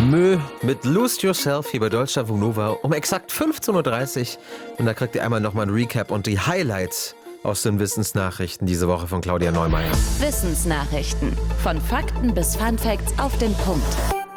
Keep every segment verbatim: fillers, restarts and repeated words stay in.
Mö mit Lose Yourself hier bei Deutschlandfunk Nova um exakt fünfzehn Uhr dreißig. Und da kriegt ihr einmal nochmal ein Recap und die Highlights aus den Wissensnachrichten diese Woche von Claudia Neumeier. Wissensnachrichten. Von Fakten bis Funfacts auf den Punkt.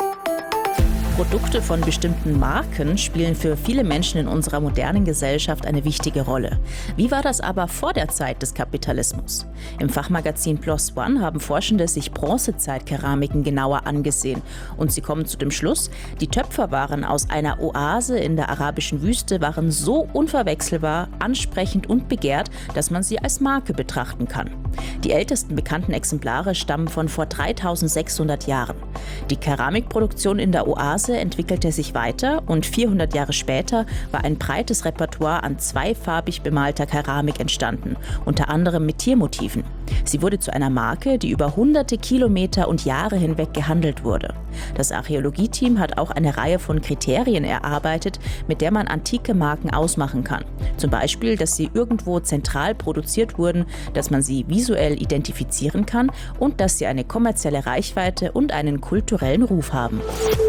Produkte von bestimmten Marken spielen für viele Menschen in unserer modernen Gesellschaft eine wichtige Rolle. Wie war das aber vor der Zeit des Kapitalismus? Im Fachmagazin PLOS ONE haben Forschende sich Bronzezeit-Keramiken genauer angesehen. Und sie kommen zu dem Schluss, die Töpferwaren aus einer Oase in der arabischen Wüste waren so unverwechselbar, ansprechend und begehrt, dass man sie als Marke betrachten kann. Die ältesten bekannten Exemplare stammen von vor dreitausendsechshundert Jahren. Die Keramikproduktion in der Oase entwickelte sich weiter und vierhundert Jahre später war ein breites Repertoire an zweifarbig bemalter Keramik entstanden, unter anderem mit Tiermotiven. Sie wurde zu einer Marke, die über hunderte Kilometer und Jahre hinweg gehandelt wurde. Das Archäologieteam hat auch eine Reihe von Kriterien erarbeitet, mit der man antike Marken ausmachen kann. Zum Beispiel, dass sie irgendwo zentral produziert wurden, dass man sie visuell identifizieren kann und dass sie eine kommerzielle Reichweite und einen kulturellen Ruf haben.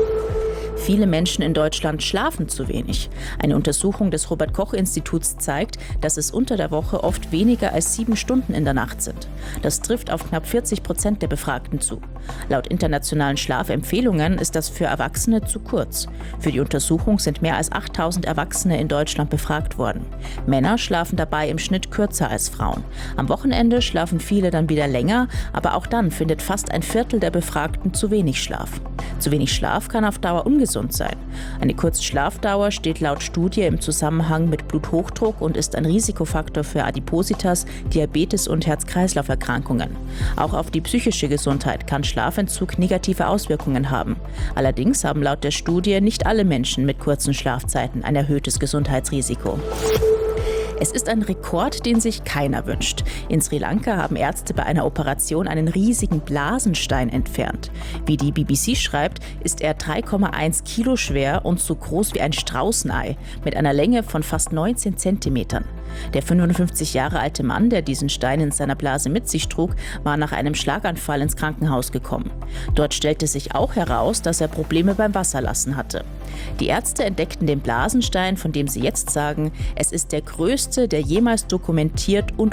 Viele Menschen in Deutschland schlafen zu wenig. Eine Untersuchung des Robert-Koch-Instituts zeigt, dass es unter der Woche oft weniger als sieben Stunden in der Nacht sind. Das trifft auf knapp vierzig Prozent der Befragten zu. Laut internationalen Schlafempfehlungen ist das für Erwachsene zu kurz. Für die Untersuchung sind mehr als achttausend Erwachsene in Deutschland befragt worden. Männer schlafen dabei im Schnitt kürzer als Frauen. Am Wochenende schlafen viele dann wieder länger, aber auch dann findet fast ein Viertel der Befragten zu wenig Schlaf. Zu wenig Schlaf kann auf Dauer ungesund sein. Eine kurze Schlafdauer steht laut Studie im Zusammenhang mit Bluthochdruck und ist ein Risikofaktor für Adipositas, Diabetes und Herz-Kreislauf-Erkrankungen. Auch auf die psychische Gesundheit kann Schlafentzug negative Auswirkungen haben. Allerdings haben laut der Studie nicht alle Menschen mit kurzen Schlafzeiten ein erhöhtes Gesundheitsrisiko. Es ist ein Rekord, den sich keiner wünscht. In Sri Lanka haben Ärzte bei einer Operation einen riesigen Blasenstein entfernt. Wie die B B C schreibt, ist er drei Komma eins Kilo schwer und so groß wie ein Straußenei, mit einer Länge von fast neunzehn Zentimetern. Der fünfundfünfzig Jahre alte Mann, der diesen Stein in seiner Blase mit sich trug, war nach einem Schlaganfall ins Krankenhaus gekommen. Dort stellte sich auch heraus, dass er Probleme beim Wasserlassen hatte. Die Ärzte entdeckten den Blasenstein, von dem sie jetzt sagen, es ist der größte, der jemals dokumentiert und